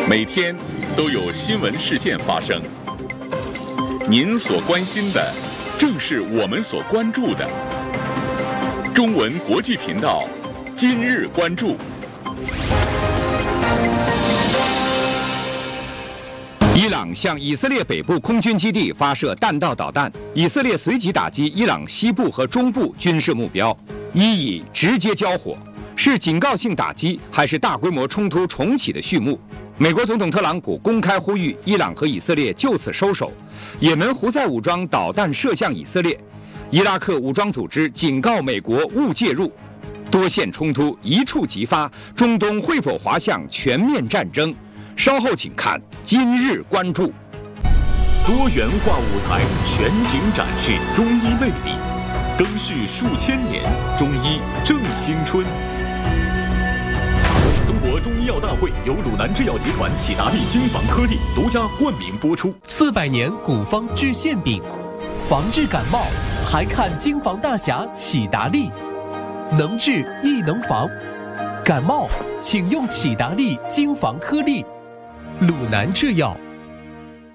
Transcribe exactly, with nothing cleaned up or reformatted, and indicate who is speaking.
Speaker 1: 每天都有新闻事件发生，您所关心的正是我们所关注的。中文国际频道今日关注。
Speaker 2: 伊朗向以色列北部空军基地发射弹道导弹，以色列随即打击伊朗西部和中部军事目标，一以直接交火，是警告性打击还是大规模冲突重启的序幕？美国总统特朗普公开呼吁伊朗和以色列就此收手。也门胡塞武装导弹射向以色列，伊拉克武装组织警告美国勿介入。多线冲突一触即发，中东会否滑向全面战争？稍后请看今日关注。
Speaker 3: 多元化舞台全景展示中医魅力，更续数千年，中医正青春。中国中医药大会由鲁南制药集团启达利金防颗粒独家冠名播出。
Speaker 4: 四百年古方治馅饼，防治感冒还看金防大侠启达利，能治亦能防。感冒请用启达利金防颗粒。鲁南制药。